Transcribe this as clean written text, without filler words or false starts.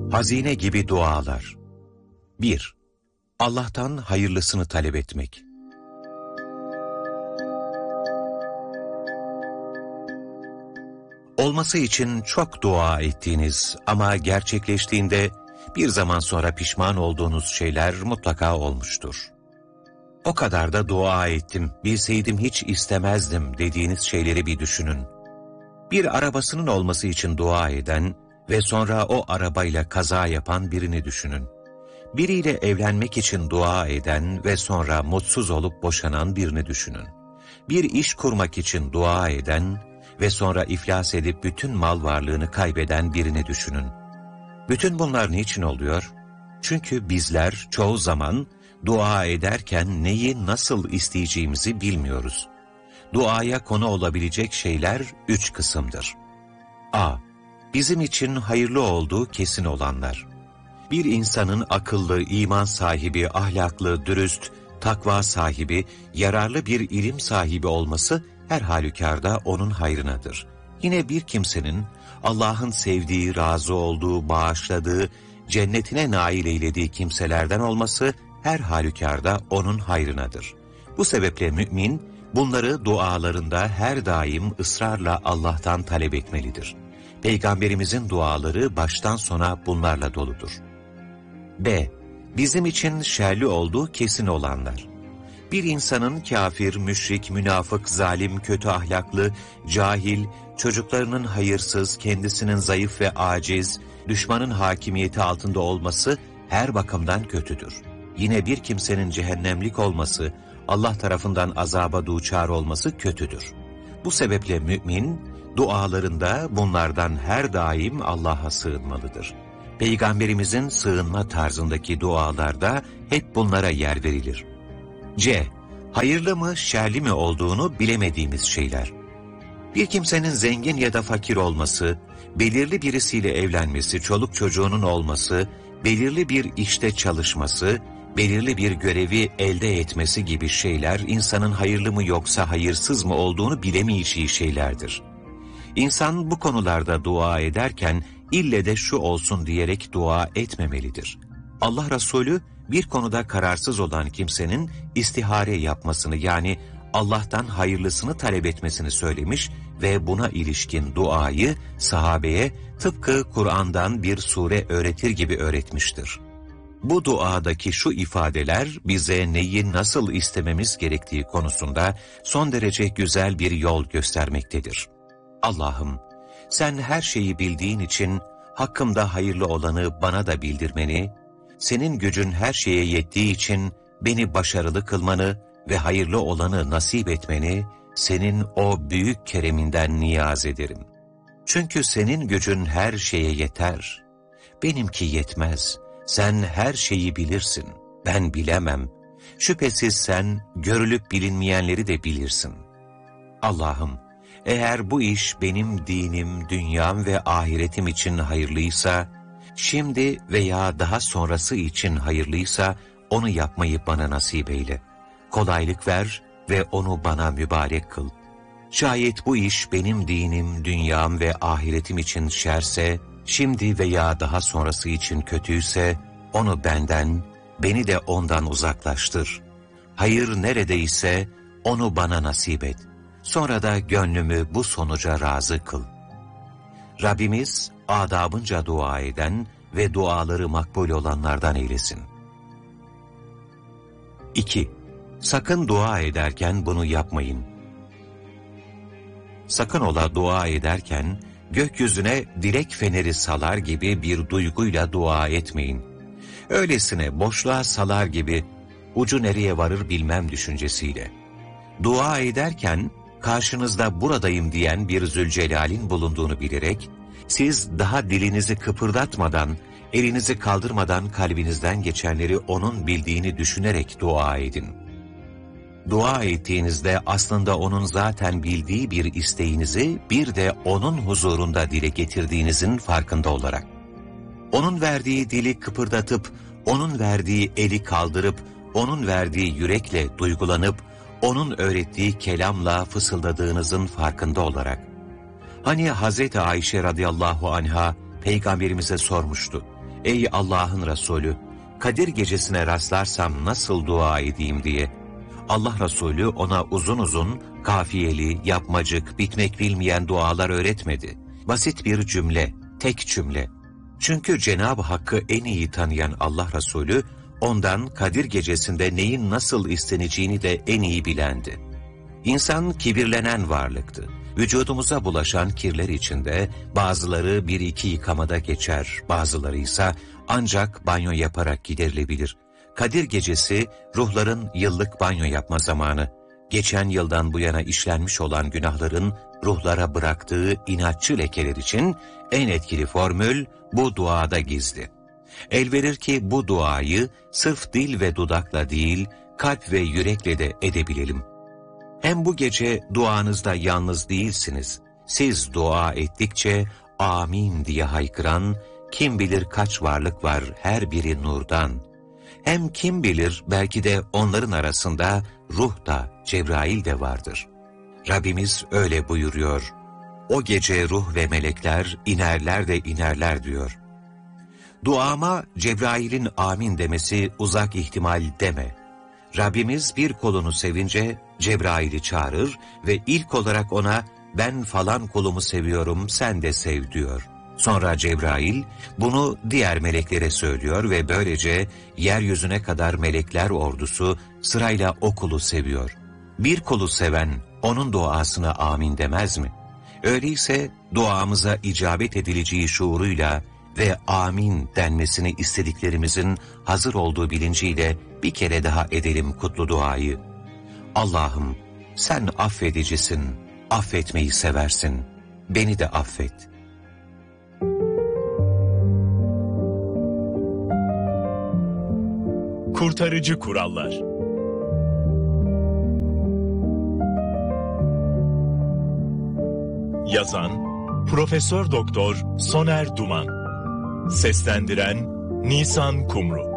Hazine gibi dualar. 1. Allah'tan hayırlısını talep etmek. Olması için çok dua ettiğiniz ama gerçekleştiğinde bir zaman sonra pişman olduğunuz şeyler mutlaka olmuştur. O kadar da dua ettim, bilseydim hiç istemezdim dediğiniz şeyleri bir düşünün. Bir arabasının olması için dua eden ve sonra o arabayla kaza yapan birini düşünün. Biriyle evlenmek için dua eden ve sonra mutsuz olup boşanan birini düşünün. Bir iş kurmak için dua eden ve sonra iflas edip bütün mal varlığını kaybeden birini düşünün. Bütün bunlar niçin oluyor? Çünkü bizler çoğu zaman dua ederken neyi nasıl isteyeceğimizi bilmiyoruz. Duaya konu olabilecek şeyler 3 kısımdır. A. Bizim için hayırlı olduğu kesin olanlar. Bir insanın akıllı, iman sahibi, ahlaklı, dürüst, takva sahibi, yararlı bir ilim sahibi olması her halükarda onun hayrınadır. Yine bir kimsenin Allah'ın sevdiği, razı olduğu, bağışladığı, cennetine nail eylediği kimselerden olması her halükarda onun hayrınadır. Bu sebeple mümin bunları dualarında her daim ısrarla Allah'tan talep etmelidir. Peygamberimizin duaları baştan sona bunlarla doludur. B. Bizim için şerli olduğu kesin olanlar. Bir insanın kafir, müşrik, münafık, zalim, kötü ahlaklı, cahil, çocuklarının hayırsız, kendisinin zayıf ve aciz, düşmanın hakimiyeti altında olması her bakımdan kötüdür. Yine bir kimsenin cehennemlik olması, Allah tarafından azaba duçar olması kötüdür. Bu sebeple mümin, dualarında bunlardan her daim Allah'a sığınmalıdır. Peygamberimizin sığınma tarzındaki dualarda hep bunlara yer verilir. C. Hayırlı mı, şerli mi olduğunu bilemediğimiz şeyler. Bir kimsenin zengin ya da fakir olması, belirli birisiyle evlenmesi, çoluk çocuğunun olması, belirli bir işte çalışması, belirli bir görevi elde etmesi gibi şeyler insanın hayırlı mı yoksa hayırsız mı olduğunu bilemeyeceği şeylerdir. İnsan bu konularda dua ederken ille de şu olsun diyerek dua etmemelidir. Allah Resulü bir konuda kararsız olan kimsenin istihare yapmasını yani Allah'tan hayırlısını talep etmesini söylemiş ve buna ilişkin duayı sahabeye tıpkı Kur'an'dan bir sure öğretir gibi öğretmiştir. Bu duadaki şu ifadeler bize neyi nasıl istememiz gerektiği konusunda son derece güzel bir yol göstermektedir. Allah'ım, sen her şeyi bildiğin için hakkımda hayırlı olanı bana da bildirmeni, senin gücün her şeye yettiği için beni başarılı kılmanı ve hayırlı olanı nasip etmeni, senin o büyük kereminden niyaz ederim. Çünkü senin gücün her şeye yeter. Benimki yetmez. Sen her şeyi bilirsin. Ben bilemem. Şüphesiz sen görülüp bilinmeyenleri de bilirsin. Allah'ım, eğer bu iş benim dinim, dünyam ve ahiretim için hayırlıysa, şimdi veya daha sonrası için hayırlıysa, onu yapmayı bana nasip eyle. Kolaylık ver ve onu bana mübarek kıl. Şayet bu iş benim dinim, dünyam ve ahiretim için şerse, şimdi veya daha sonrası için kötüyse, onu benden, beni de ondan uzaklaştır. Hayır neredeyse, onu bana nasip et. Sonra da gönlümü bu sonuca razı kıl. Rabbimiz, adabınca dua eden ve duaları makbul olanlardan eylesin. 2. Sakın dua ederken bunu yapmayın. Sakın ola dua ederken, gökyüzüne dilek feneri salar gibi bir duyguyla dua etmeyin. Öylesine boşluğa salar gibi, ucu nereye varır bilmem düşüncesiyle. Dua ederken, karşınızda buradayım diyen bir Zülcelal'in bulunduğunu bilerek, siz daha dilinizi kıpırdatmadan, elinizi kaldırmadan kalbinizden geçenleri onun bildiğini düşünerek dua edin. Dua ettiğinizde aslında onun zaten bildiği bir isteğinizi bir de onun huzurunda dile getirdiğinizin farkında olarak. Onun verdiği dili kıpırdatıp, onun verdiği eli kaldırıp, onun verdiği yürekle duygulanıp, onun öğrettiği kelamla fısıldadığınızın farkında olarak. Hani Hazreti Ayşe radıyallahu anha Peygamberimize sormuştu. ''Ey Allah'ın Resulü, Kadir gecesine rastlarsam nasıl dua edeyim?'' diye. Allah Resulü ona uzun uzun, kafiyeli, yapmacık, bitmek bilmeyen dualar öğretmedi. Basit bir cümle, tek cümle. Çünkü Cenab-ı Hakk'ı en iyi tanıyan Allah Resulü, ondan Kadir gecesinde neyin nasıl isteneceğini de en iyi bilendi. İnsan kibirlenen varlıktı. Vücudumuza bulaşan kirler içinde bazıları bir iki yıkamada geçer, bazıları ise ancak banyo yaparak giderilebilir. Kadir gecesi ruhların yıllık banyo yapma zamanı. Geçen yıldan bu yana işlenmiş olan günahların ruhlara bıraktığı inatçı lekeler için en etkili formül bu duada gizli. Elverir ki bu duayı sırf dil ve dudakla değil, kalp ve yürekle de edebilelim. Hem bu gece duanızda yalnız değilsiniz. Siz dua ettikçe amin diye haykıran, kim bilir kaç varlık var her biri nurdan. Hem kim bilir belki de onların arasında ruh da Cebrail de vardır. Rabbimiz öyle buyuruyor. O gece ruh ve melekler inerler de inerler diyor. Duama Cebrail'in amin demesi uzak ihtimal deme. Rabbimiz bir kolunu sevince Cebrail'i çağırır ve ilk olarak ona ben falan kolumu seviyorum sen de sev diyor. Sonra Cebrail bunu diğer meleklere söylüyor ve böylece yeryüzüne kadar melekler ordusu sırayla o kulu seviyor. Bir kulu seven onun duasına amin demez mi? Öyleyse duamıza icabet edileceği şuuruyla ve amin denmesini istediklerimizin hazır olduğu bilinciyle bir kere daha edelim kutlu duayı. Allah'ım sen affedicisin, affetmeyi seversin, beni de affet. Kurtarıcı kurallar. Yazan Profesör Doktor Soner Duman. Seslendiren Nisan Kumru.